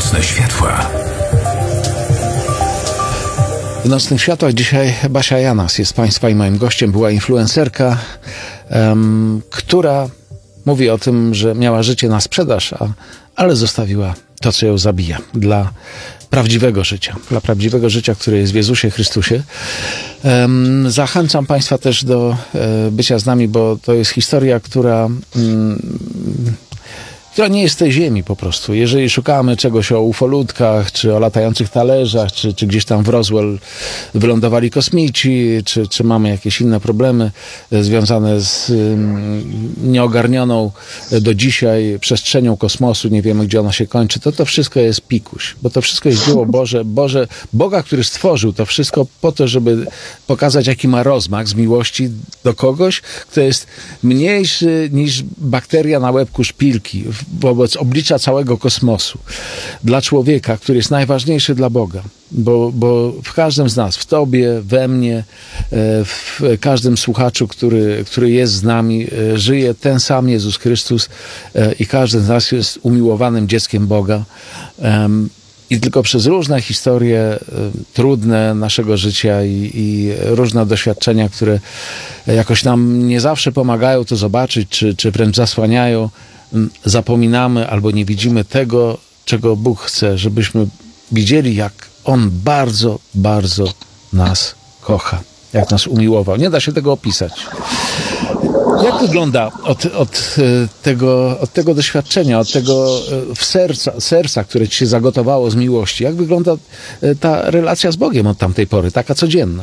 Nocne światła. W Nocnych Światłach dzisiaj Basia Janas jest Państwa i moim gościem. Była influencerka, która mówi o tym, że miała życie na sprzedaż, ale zostawiła to, co ją zabija, dla prawdziwego życia, które jest w Jezusie Chrystusie. Zachęcam Państwa też do bycia z nami, bo to jest historia, która nie jest z tej ziemi po prostu. Jeżeli szukamy czegoś o ufolutkach, czy o latających talerzach, czy gdzieś tam w Roswell wylądowali kosmici, czy mamy jakieś inne problemy związane z nieogarnioną do dzisiaj przestrzenią kosmosu, nie wiemy, gdzie ona się kończy, to wszystko jest pikuś, bo to wszystko jest dzieło Boga, który stworzył to wszystko po to, żeby pokazać, jaki ma rozmach z miłości do kogoś, kto jest mniejszy niż bakteria na łebku szpilki wobec oblicza całego kosmosu. Dla człowieka, który jest najważniejszy dla Boga. Bo w każdym z nas, w Tobie, we mnie, w każdym słuchaczu, który jest z nami, żyje ten sam Jezus Chrystus i każdy z nas jest umiłowanym dzieckiem Boga. I tylko przez różne historie trudne naszego życia i różne doświadczenia, które jakoś nam nie zawsze pomagają to zobaczyć, czy wręcz zasłaniają, zapominamy albo nie widzimy tego, czego Bóg chce, żebyśmy widzieli, jak On bardzo, bardzo nas kocha, jak nas umiłował. Nie da się tego opisać. Jak wygląda od tego doświadczenia, od tego serca, które ci się zagotowało z miłości, jak wygląda ta relacja z Bogiem od tamtej pory, taka codzienna?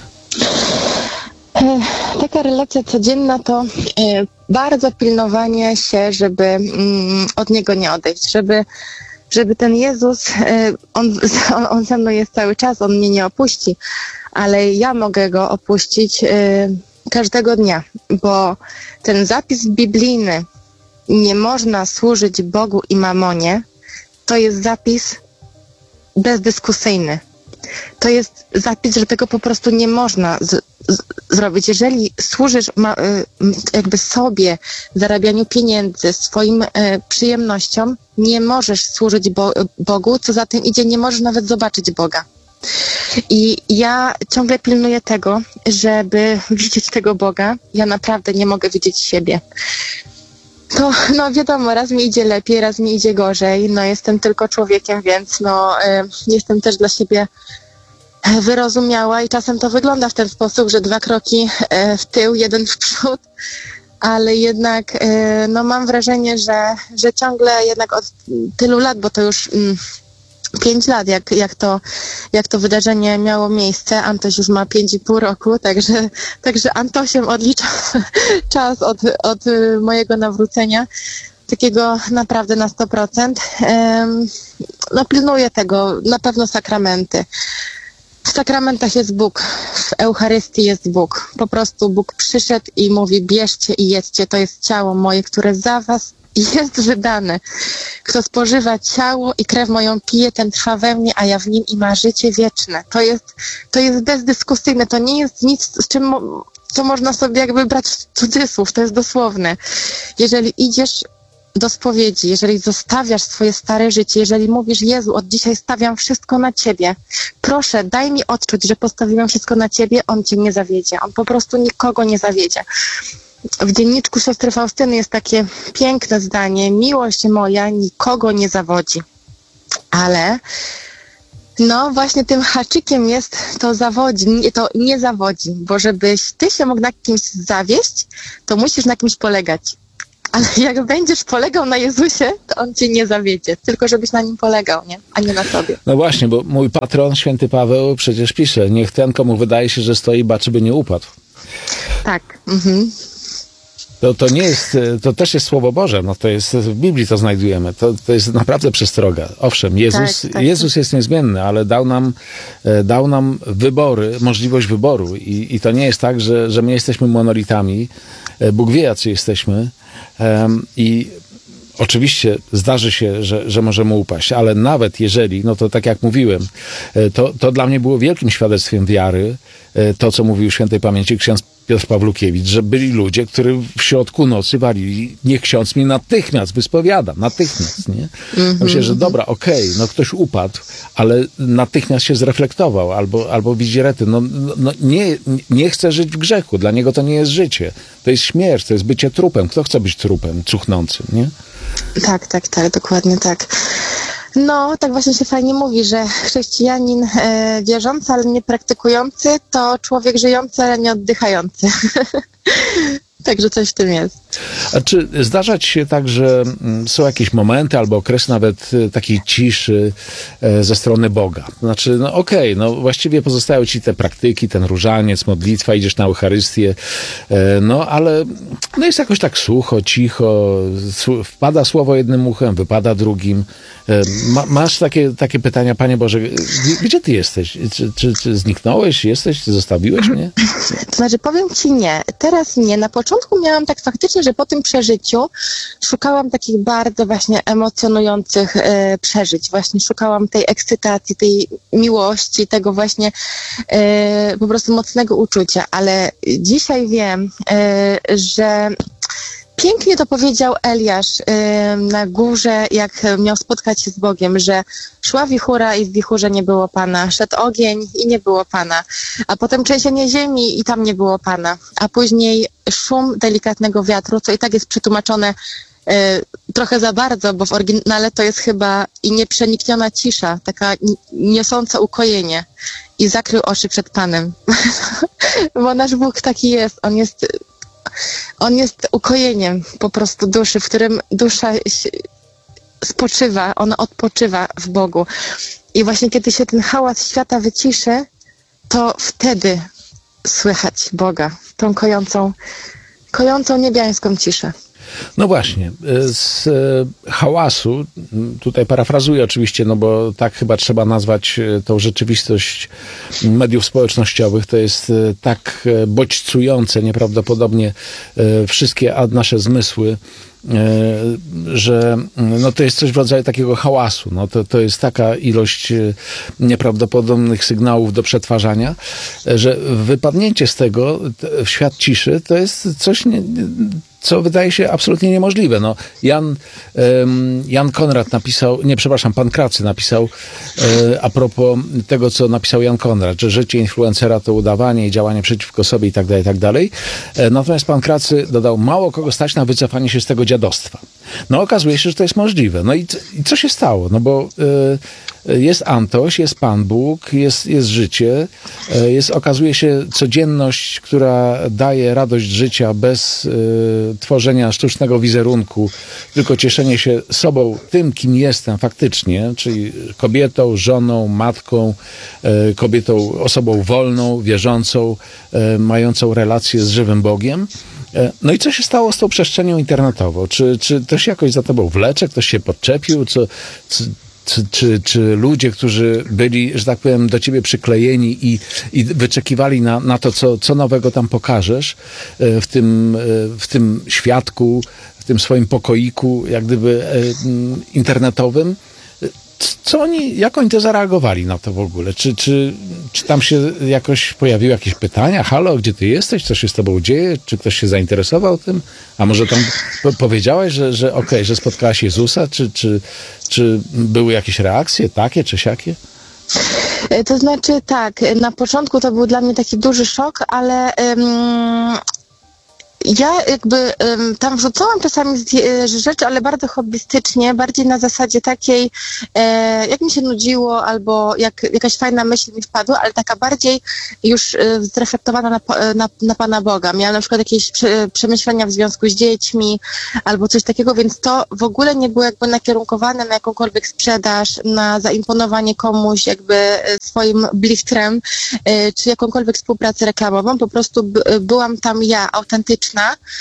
Taka relacja codzienna to bardzo pilnowanie się, żeby od Niego nie odejść, żeby ten Jezus, on ze mną jest cały czas, On mnie nie opuści, ale ja mogę Go opuścić każdego dnia, bo ten zapis biblijny, nie można służyć Bogu i mamonie, to jest zapis bezdyskusyjny. To jest zapis, że tego po prostu nie można zrobić. Jeżeli służysz jakby sobie, zarabianiu pieniędzy, swoim przyjemnościom, nie możesz służyć Bogu, co za tym idzie, nie możesz nawet zobaczyć Boga. I ja ciągle pilnuję tego, żeby widzieć tego Boga. Ja naprawdę nie mogę widzieć siebie. To, wiadomo, raz mi idzie lepiej, raz mi idzie gorzej. Jestem tylko człowiekiem, więc jestem też dla siebie wyrozumiała i czasem to wygląda w ten sposób, że 2 kroki w tył, 1 w przód, ale jednak mam wrażenie, że ciągle jednak od tylu lat, bo to już 5 lat, jak to wydarzenie miało miejsce. Antoś już ma 5,5 roku, także Antosiem odlicza czas od mojego nawrócenia, takiego naprawdę na 100%. Pilnuję tego, na pewno sakramenty. W sakramentach jest Bóg, w Eucharystii jest Bóg. Po prostu Bóg przyszedł i mówi: bierzcie i jedzcie, to jest ciało moje, które za was jest wydane. Kto spożywa ciało i krew moją pije, ten trwa we mnie, a ja w nim i ma życie wieczne. To jest bezdyskusyjne, to nie jest nic, z czym co można sobie jakby brać w cudzysłów, to jest dosłowne. Jeżeli idziesz do spowiedzi, jeżeli zostawiasz swoje stare życie, jeżeli mówisz: Jezu, od dzisiaj stawiam wszystko na Ciebie, proszę, daj mi odczuć, że postawiłem wszystko na Ciebie, On Cię nie zawiedzie. On po prostu nikogo nie zawiedzie. W dzienniczku siostry Faustyny jest takie piękne zdanie: miłość moja nikogo nie zawodzi. Ale właśnie tym haczykiem jest to nie zawodzi, bo żebyś ty się mógł na kimś zawieść, to musisz na kimś polegać. Ale jak będziesz polegał na Jezusie, to On cię nie zawiedzie. Tylko żebyś na Nim polegał, nie? A nie na sobie. No właśnie, bo mój patron, święty Paweł, przecież pisze: niech ten, komu wydaje się, że stoi, baczy, by nie upadł. Tak. Mhm. To nie jest, to też jest Słowo Boże, to jest, w Biblii to znajdujemy, to jest naprawdę przestroga. Owszem, Jezus jest niezmienny, ale dał nam możliwość wyboru i to nie jest tak, że my jesteśmy monolitami. Bóg wie, jacy jesteśmy i oczywiście zdarzy się, że możemy upaść, ale nawet jeżeli, to tak jak mówiłem, to dla mnie było wielkim świadectwem wiary, to co mówił świętej pamięci ksiądz Piotr Pawlukiewicz, że byli ludzie, którzy w środku nocy walili, niech ksiądz mi natychmiast wyspowiada, natychmiast, nie? Myślę, że dobra, okej, no ktoś upadł, ale natychmiast się zreflektował, albo widzi rety. Nie chce żyć w grzechu, dla niego to nie jest życie. To jest śmierć, to jest bycie trupem. Kto chce być trupem cuchnącym, nie? Tak, dokładnie tak. No, tak właśnie się fajnie mówi, że chrześcijanin wierzący, ale nie praktykujący, to człowiek żyjący, ale nie oddychający. Także coś w tym jest. A czy zdarza ci się tak, że są jakieś momenty albo okresy nawet takiej ciszy ze strony Boga? Znaczy, no okej, no właściwie pozostają ci te praktyki, ten różaniec, modlitwa, idziesz na Eucharystię, no ale no jest jakoś tak sucho, cicho, wpada słowo jednym uchem, wypada drugim. Masz takie pytania, Panie Boże, gdzie ty jesteś? Czy zniknąłeś? Jesteś? Zostawiłeś mnie? To znaczy, powiem ci nie. Teraz nie. Na początku miałam tak faktycznie, że po tym przeżyciu szukałam takich bardzo właśnie emocjonujących przeżyć. Właśnie szukałam tej ekscytacji, tej miłości, tego właśnie po prostu mocnego uczucia. Ale dzisiaj wiem, że pięknie to powiedział Eliasz na górze, jak miał spotkać się z Bogiem, że szła wichura i w wichurze nie było Pana, szedł ogień i nie było Pana, a potem trzęsienie ziemi i tam nie było Pana, a później szum delikatnego wiatru, co i tak jest przetłumaczone trochę za bardzo, bo w oryginale to jest chyba i nieprzenikniona cisza, taka niosąca ukojenie i zakrył oczy przed Panem. Bo nasz Bóg taki jest, On jest ukojeniem po prostu duszy, w którym dusza spoczywa, ona odpoczywa w Bogu. I właśnie kiedy się ten hałas świata wyciszy, to wtedy słychać Boga, tą kojącą niebiańską ciszę. No właśnie, z hałasu, tutaj parafrazuję oczywiście, no bo tak chyba trzeba nazwać tą rzeczywistość mediów społecznościowych, to jest tak bodźcujące nieprawdopodobnie wszystkie nasze zmysły, że no to jest coś w rodzaju takiego hałasu. No to jest taka ilość nieprawdopodobnych sygnałów do przetwarzania, że wypadnięcie z tego w świat ciszy to jest coś, co wydaje się absolutnie niemożliwe. No, Jan Konrad napisał, Pankracy napisał a propos tego, co napisał Jan Konrad, że życie influencera to udawanie i działanie przeciwko sobie i tak dalej. Natomiast Pankracy dodał, mało kogo stać na wycofanie się z tego dziadostwa. No okazuje się, że to jest możliwe. No i co się stało? No bo jest Antoś, jest Pan Bóg, jest życie, okazuje się codzienność, która daje radość życia bez tworzenia sztucznego wizerunku, tylko cieszenie się sobą, tym, kim jestem faktycznie, czyli kobietą, żoną, matką, kobietą, osobą wolną, wierzącą, mającą relację z żywym Bogiem. No i co się stało z tą przestrzenią internetową? Czy to się jakoś za tobą wlecze? Ktoś się podczepił? Czy ludzie, którzy byli, że tak powiem, do ciebie przyklejeni i wyczekiwali na to, co nowego tam pokażesz w tym świadku, w tym swoim pokoiku, jak gdyby internetowym, jak oni to zareagowali na to w ogóle? Czy tam się jakoś pojawiły jakieś pytania? Halo, gdzie ty jesteś? Co się z tobą dzieje? Czy ktoś się zainteresował tym? A może tam powiedziałaś, że okej, że spotkałaś Jezusa? Czy były jakieś reakcje takie czy siakie? To znaczy tak, na początku to był dla mnie taki duży szok, ale ja jakby tam wrzucałam czasami rzeczy, ale bardzo hobbystycznie, bardziej na zasadzie takiej, jak mi się nudziło, albo jak jakaś fajna myśl mi wpadła, ale taka bardziej już zreflektowana na Pana Boga. Miałam na przykład jakieś przemyślenia w związku z dziećmi, albo coś takiego, więc to w ogóle nie było jakby nakierunkowane na jakąkolwiek sprzedaż, na zaimponowanie komuś jakby swoim blichtrem, czy jakąkolwiek współpracę reklamową. Po prostu byłam tam ja, autentyczna,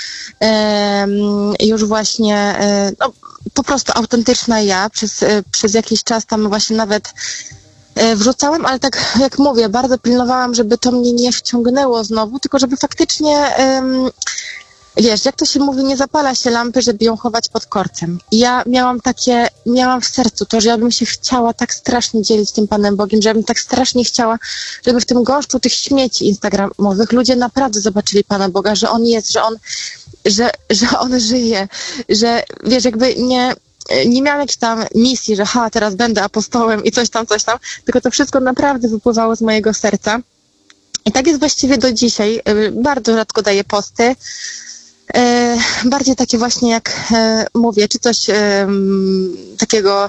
już właśnie no, po prostu autentyczna ja przez jakiś czas tam właśnie nawet wrzucałam, ale tak jak mówię, bardzo pilnowałam, żeby to mnie nie wciągnęło znowu, tylko żeby faktycznie wiesz, jak to się mówi, nie zapala się lampy, żeby ją chować pod korcem. I ja miałam w sercu to, że ja bym się chciała tak strasznie dzielić tym Panem Bogiem, że ja bym tak strasznie chciała, żeby w tym gąszczu tych śmieci instagramowych ludzie naprawdę zobaczyli Pana Boga, że On jest, że On żyje, że wiesz, jakby nie miałam jakiejś tam misji, że teraz będę apostołem i coś tam, tylko to wszystko naprawdę wypływało z mojego serca. I tak jest właściwie do dzisiaj. Bardzo rzadko daję posty. Bardziej takie właśnie, jak mówię, czy coś takiego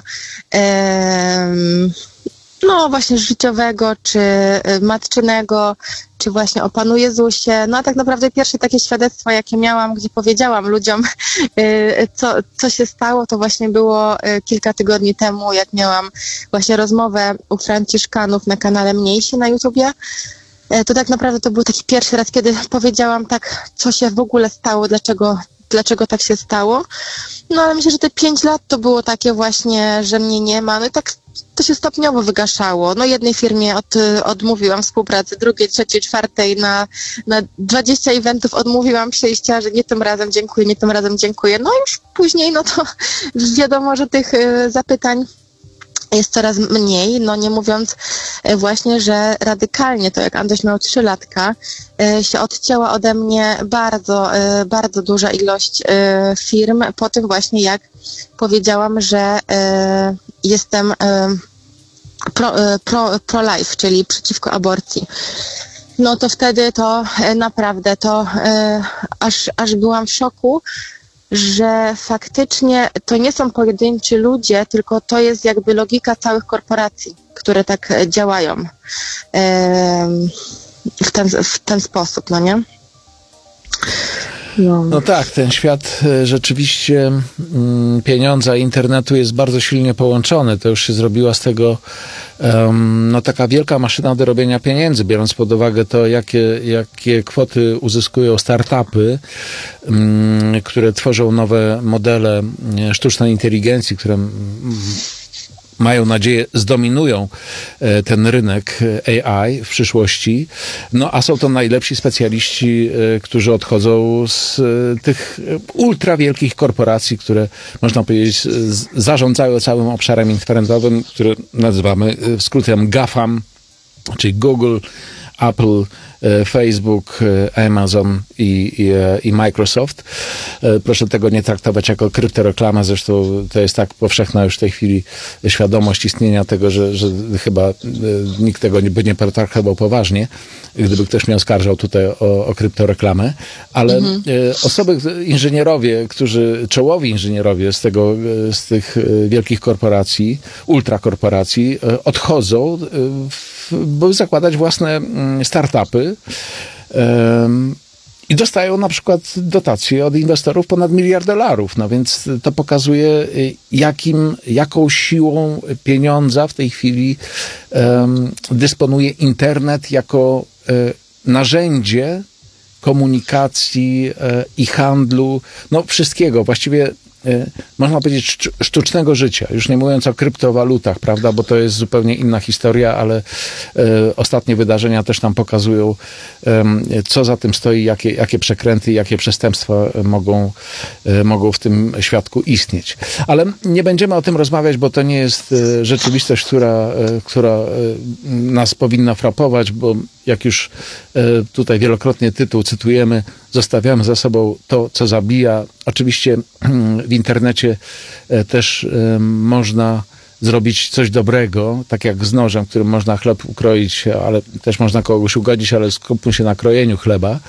no właśnie życiowego, czy matczynego, czy właśnie o Panu Jezusie. No a tak naprawdę pierwsze takie świadectwo, jakie miałam, gdzie powiedziałam ludziom, co się stało, to właśnie było kilka tygodni temu, jak miałam właśnie rozmowę u Franciszkanów na kanale Mniejsi na YouTubie. To tak naprawdę to był taki pierwszy raz, kiedy powiedziałam tak, co się w ogóle stało, dlaczego tak się stało. No ale myślę, że te 5 lat to było takie właśnie, że mnie nie ma. No i tak to się stopniowo wygaszało. No jednej firmie odmówiłam współpracy, drugiej, trzeciej, czwartej na 20 eventów odmówiłam przyjścia, że nie tym razem dziękuję. No już później, no to wiadomo, że tych zapytań jest coraz mniej, no nie mówiąc właśnie, że radykalnie, to jak Antoś miał 3 latka, się odcięła ode mnie bardzo duża ilość firm po tym właśnie, jak powiedziałam, że jestem pro-life, czyli przeciwko aborcji. No to wtedy to naprawdę aż byłam w szoku, że faktycznie to nie są pojedynczy ludzie, tylko to jest jakby logika całych korporacji, które tak działają w ten sposób, no nie? No tak, ten świat rzeczywiście pieniądza i internetu jest bardzo silnie połączony. To już się zrobiła z tego no taka wielka maszyna do robienia pieniędzy, biorąc pod uwagę to, jakie kwoty uzyskują startupy, które tworzą nowe modele sztucznej inteligencji, które mają nadzieję zdominują ten rynek AI w przyszłości. No a są to najlepsi specjaliści, którzy odchodzą z tych ultra wielkich korporacji, które można powiedzieć zarządzają całym obszarem internetowym, który nazywamy skrótem GAFAM, czyli Google, Apple, Facebook, Amazon i Microsoft. Proszę tego nie traktować jako kryptoreklamę, zresztą to jest tak powszechna już w tej chwili świadomość istnienia tego, że chyba nikt tego by nie potraktował poważnie, gdyby ktoś mnie oskarżał tutaj o kryptoreklamę, ale osoby, inżynierowie, czołowi inżynierowie z tych wielkich korporacji, ultrakorporacji odchodzą, by zakładać własne startupy i dostają na przykład dotacje od inwestorów ponad $1 miliard. No więc to pokazuje, jaką siłą pieniądza w tej chwili dysponuje internet jako narzędzie komunikacji i handlu, no wszystkiego, właściwie można powiedzieć sztucznego życia, już nie mówiąc o kryptowalutach, prawda, bo to jest zupełnie inna historia, ale ostatnie wydarzenia też nam pokazują, co za tym stoi, jakie przekręty, jakie przestępstwa mogą w tym świadku istnieć. Ale nie będziemy o tym rozmawiać, bo to nie jest rzeczywistość, która nas powinna frapować, bo jak już tutaj wielokrotnie tytuł cytujemy, zostawiamy za sobą to, co zabija. Oczywiście w internecie też można zrobić coś dobrego, tak jak z nożem, którym można chleb ukroić, ale też można kogoś ugodzić, ale skupmy się na krojeniu chleba.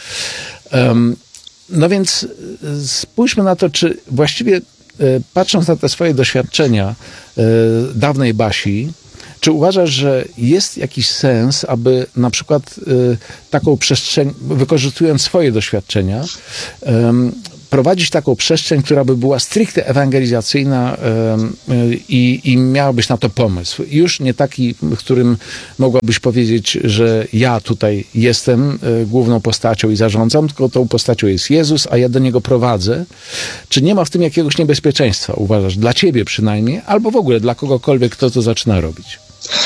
No więc spójrzmy na to, czy właściwie patrząc na te swoje doświadczenia dawnej Basi, czy uważasz, że jest jakiś sens, aby na przykład taką przestrzeń, wykorzystując swoje doświadczenia, prowadzić taką przestrzeń, która by była stricte ewangelizacyjna i miałabyś na to pomysł? Już nie taki, w którym mogłabyś powiedzieć, że ja tutaj jestem główną postacią i zarządzam, tylko tą postacią jest Jezus, a ja do Niego prowadzę. Czy nie ma w tym jakiegoś niebezpieczeństwa, uważasz, dla ciebie przynajmniej, albo w ogóle dla kogokolwiek, kto to zaczyna robić?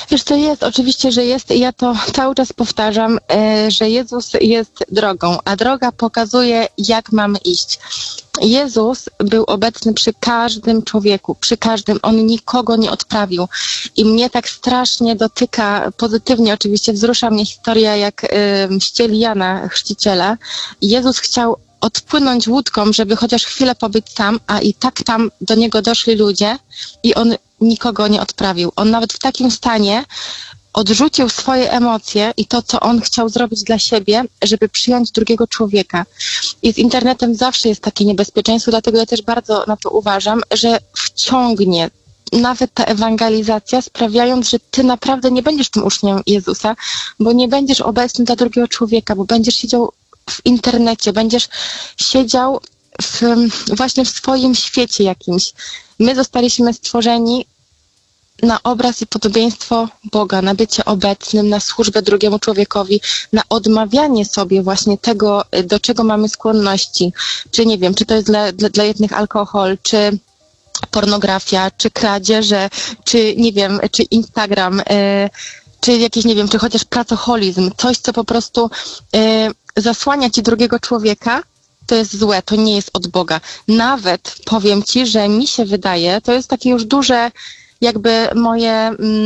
Wiesz, to jest, oczywiście, że jest. Ja to cały czas powtarzam, że Jezus jest drogą, a droga pokazuje, jak mamy iść. Jezus był obecny przy każdym człowieku, przy każdym. On nikogo nie odprawił. I mnie tak strasznie dotyka, pozytywnie oczywiście wzrusza mnie historia, jak ścieli Jana Chrzciciela. Jezus chciał odpłynąć łódką, żeby chociaż chwilę pobyć sam, a i tak tam do niego doszli ludzie i on nikogo nie odprawił. On nawet w takim stanie odrzucił swoje emocje i to, co on chciał zrobić dla siebie, żeby przyjąć drugiego człowieka. I z internetem zawsze jest takie niebezpieczeństwo, dlatego ja też bardzo na to uważam, że wciągnie nawet ta ewangelizacja, sprawiając, że ty naprawdę nie będziesz tym uczniem Jezusa, bo nie będziesz obecny dla drugiego człowieka, bo będziesz siedział w internecie, będziesz siedział właśnie w swoim świecie jakimś. My zostaliśmy stworzeni na obraz i podobieństwo Boga, na bycie obecnym, na służbę drugiemu człowiekowi, na odmawianie sobie właśnie tego, do czego mamy skłonności. Czy nie wiem, czy to jest dla jednych alkohol, czy pornografia, czy kradzieże, czy nie wiem, czy Instagram, czy jakiś, nie wiem, czy chociaż pracoholizm, coś, co po prostu zasłania ci drugiego człowieka, to jest złe, to nie jest od Boga. Nawet powiem ci, że mi się wydaje, to jest takie już duże jakby moje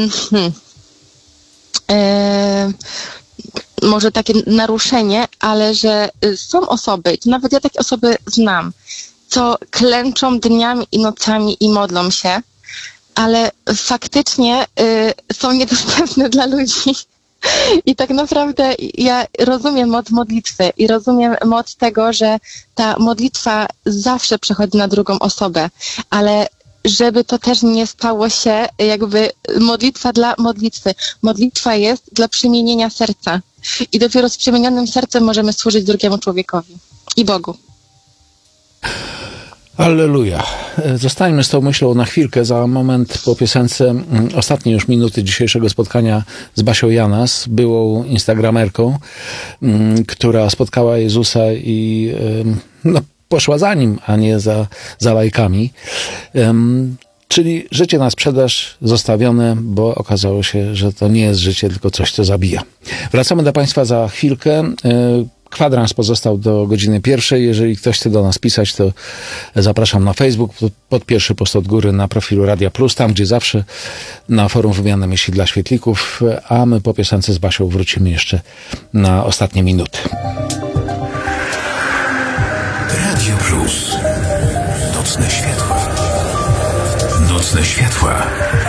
może takie naruszenie, ale że są osoby, i to nawet ja takie osoby znam, co klęczą dniami i nocami i modlą się, ale faktycznie są niedostępne dla ludzi. I tak naprawdę ja rozumiem moc modlitwy i rozumiem moc tego, że ta modlitwa zawsze przechodzi na drugą osobę, ale żeby to też nie stało się jakby modlitwa dla modlitwy. Modlitwa jest dla przemienienia serca. I dopiero z przemienionym sercem możemy służyć drugiemu człowiekowi i Bogu. Alleluja. Zostańmy z tą myślą na chwilkę. Za moment po piosence ostatnie już minuty dzisiejszego spotkania z Basią Janas, byłą instagramerką, która spotkała Jezusa i poszła za nim, a nie za lajkami. Czyli życie na sprzedaż zostawione, bo okazało się, że to nie jest życie, tylko coś, co zabija. Wracamy do Państwa za chwilkę. Kwadrans pozostał do godziny 1:00. Jeżeli ktoś chce do nas pisać, to zapraszam na Facebook, pod pierwszy post od góry na profilu Radia Plus, tam gdzie zawsze na forum wymiany myśli dla świetlików, a my po piosence z Basią wrócimy jeszcze na ostatnie minuty. Radio Plus. Nocne światła. Nocne światła.